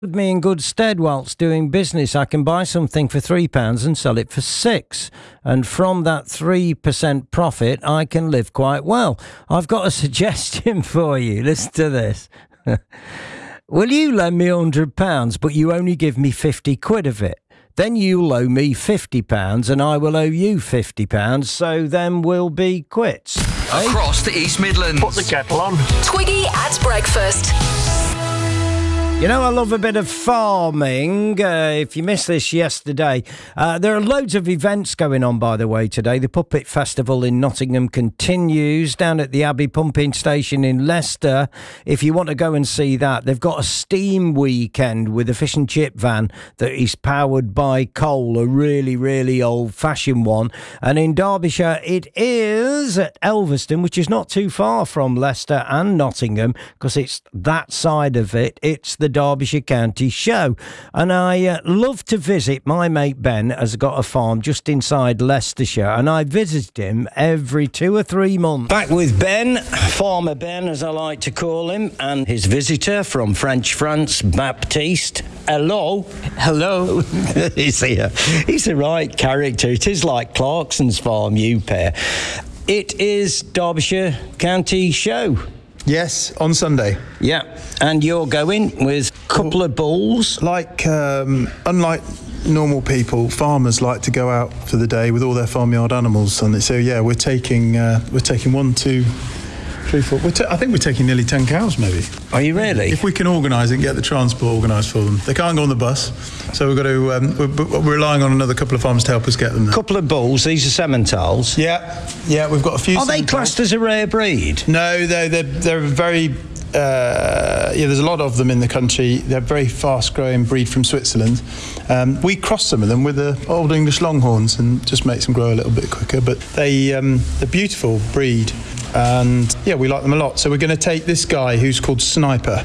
me in good stead whilst doing business. I can buy something for £3 and sell it for £6, and from that 3% profit I can live quite well. I've got a suggestion for you. Listen to this. Will you lend me £100 but you only give me 50 quid of it? Then you'll owe me £50 and I will owe you £50, so then we'll be quits. Across the East Midlands. Put the kettle on. Twiggy at breakfast. You know, I love a bit of farming. If you missed this yesterday, there are loads of events going on, by the way, today. The Puppet Festival in Nottingham continues down at the Abbey Pumping Station in Leicester. If you want to go and see that, they've got a steam weekend with a fish and chip van that is powered by coal, a really, really old-fashioned one. And in Derbyshire, it is at Elverston, which is not too far from Leicester and Nottingham, because it's that side of it. It's the Derbyshire County Show, and I love to visit. My mate Ben has got a farm just inside Leicestershire, and I visit him every 2 or 3 months. Back with Ben, Farmer Ben as I like to call him, and his visitor from French France, Baptiste. Hello. Hello. He's here. He's the right character. It is like Clarkson's farm, you pair. It is Derbyshire County Show. Yes, on Sunday. Yeah, and you're going with a couple of bulls. Like, unlike normal people, farmers like to go out for the day with all their farmyard animals. And so, yeah, we're taking 1, 2, 3, 4. I think we're taking nearly 10 cows, maybe. Are you really? If we can organise it and get the transport organised for them. They can't go on the bus, so we've got to. We're relying on another couple of farms to help us get them there. Couple of bulls. These are Simmentals. Yeah, we've got a few. Are they classed as a rare breed? No, they're very. There's a lot of them in the country. They're a very fast-growing breed from Switzerland. We cross some of them with the Old English Longhorns and just makes them grow a little bit quicker. But they're beautiful breed. And yeah, we like them a lot. So we're going to take this guy who's called Sniper.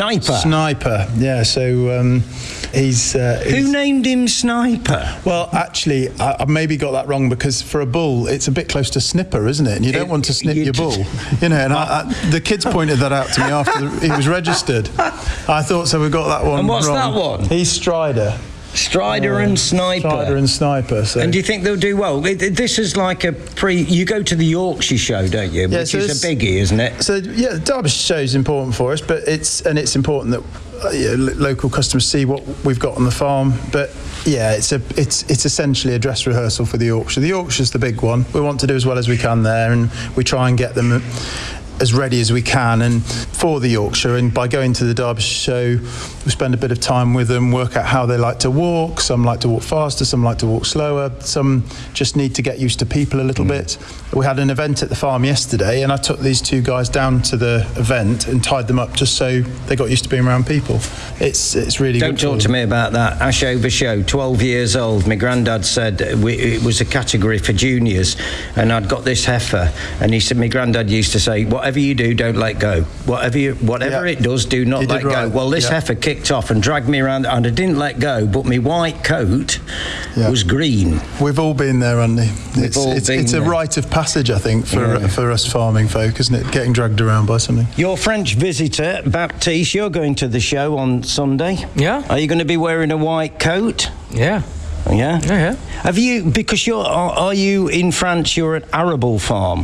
Sniper, yeah. So he's who named him Sniper? Well, actually, I maybe got that wrong, because for a bull, it's a bit close to snipper, isn't it? And you don't want to snip your bull, you know. And the kids pointed that out to me after he was registered. I thought so. We got that one. And what's wrong. that one? He's Strider. Strider and Sniper. Strider and Sniper. So. And do you think they'll do well? This is like a you go to the Yorkshire show, don't you? Yeah, which is a biggie, isn't it? So yeah, the Derbyshire show is important for us, but it's important that local customers see what we've got on the farm. But yeah, it's essentially a dress rehearsal for the Yorkshire. The Yorkshire's the big one. We want to do as well as we can there, and we try and get them as ready as we can and for the Yorkshire. And by going to the Derbyshire show, we spend a bit of time with them, work out how they like to walk. Some like to walk faster, some like to walk slower, some just need to get used to people a little bit. We had an event at the farm yesterday, and I took these 2 guys down to the event and tied them up just so they got used to being around people. It's really Don't good. talk to me about that. Ashover Show, 12 years old. My granddad said it was a category for juniors, and I'd got this heifer, and he said, my granddad used to say, whatever you do, don't let go. Whatever it does, do not let go. Well, this heifer kicked off and dragged me around, and I didn't let go, but my white coat was green. We've all been there, Andy. It's a rite of passage, I think, for us farming folk, isn't it? Getting dragged around by something. Your French visitor, Baptiste, you're going to the show on Sunday. Yeah. Are you going to be wearing a white coat? Yeah. Yeah? Yeah. Have you, because are you in France, you're an arable farm?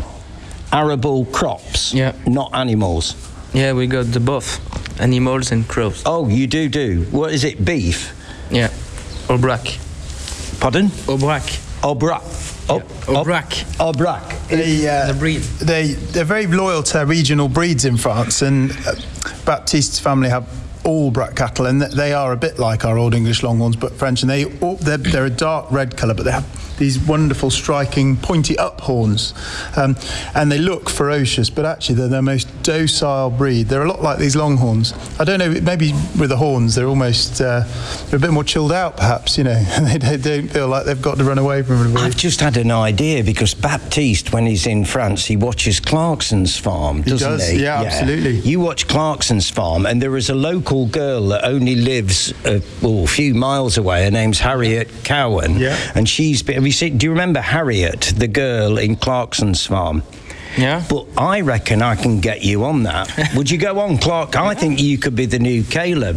Arable crops? Yeah. Not animals? Yeah, we got the both, animals and crops. Oh, you do? What is it, beef? Yeah. Aubrac. Pardon? Aubrac. Aubrac. Aubrac. The breed. They're very loyal to regional breeds in France, and Baptiste's family have all Aubrac cattle, and they are a bit like our Old English Longhorns, but French, and they're a dark red colour, but they have these wonderful striking pointy up horns, and they look ferocious, but actually they're the most docile breed. They're a lot like these Longhorns. I don't know, maybe with the horns they're almost they're a bit more chilled out, perhaps, you know. They don't feel like they've got to run away from everybody. I've just had an idea, because Baptiste, when he's in France, he watches Clarkson's farm, doesn't he? Yeah, absolutely. You watch Clarkson's farm, and there is a local girl that only lives a few miles away. Her name's Harriet Cowan, and she's been. Do you remember Harriet, the girl in Clarkson's farm? Yeah. But I reckon I can get you on that. Would you go on, Clark? I think you could be the new Caleb.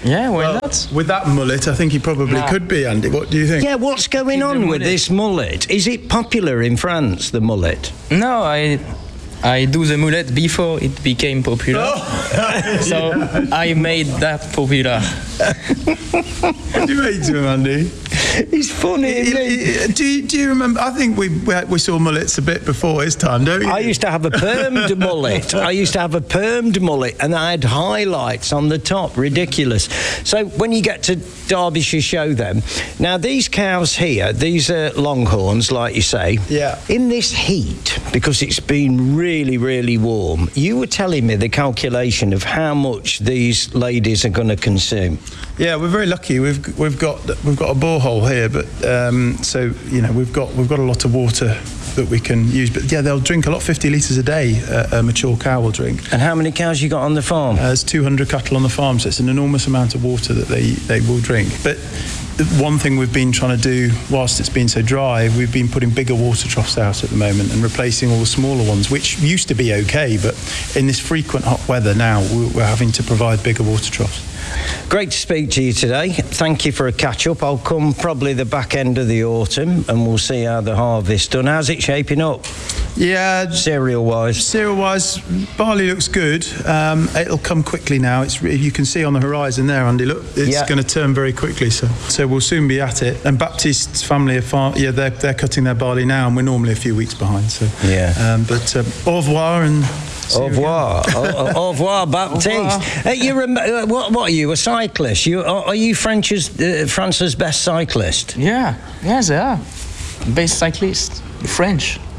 Yeah, why not? With that mullet, I think he probably could be, Andy. What do you think? Yeah, what's going Keep the on with mullet. this mullet? Is it popular in France, the mullet? No, I do the mullet before it became popular. So I made that popular. What do you make to him, Andy? He's funny, isn't he? Do you remember? I think we saw mullets a bit before his time, don't you? I used to have a permed mullet. And I had highlights on the top. Ridiculous. So when you get to Derbyshire Show then, now these cows here, these are longhorns, like you say. Yeah. In this heat, because it's been really, really warm, you were telling me the calculation of how much these ladies are going to consume. Yeah, we're very lucky. We've got a borehole here, but so we've got a lot of water that we can use. But yeah, they'll drink a lot, 50 litres a day. A mature cow will drink. And how many cows you got on the farm? There's 200 cattle on the farm, so it's an enormous amount of water that they will drink. But one thing we've been trying to do whilst it's been so dry, we've been putting bigger water troughs out at the moment and replacing all the smaller ones, which used to be okay, but in this frequent hot weather now, we're having to provide bigger water troughs. Great to speak to you today. Thank you for a catch-up. I'll come probably the back end of the autumn and we'll see how the harvest's done. How's it shaping up, Yeah, cereal-wise? cereal-wise, barley looks good. It'll come quickly now. You can see on the horizon there, Andy. Look, it's going to turn very quickly. So we'll soon be at it. And Baptiste's family are they're cutting their barley now, and we're normally a few weeks behind. So but au revoir and. Au revoir. Au revoir, Baptiste. What are you, a cyclist? Are you France's best cyclist? Yeah, they are. Best cyclist. French.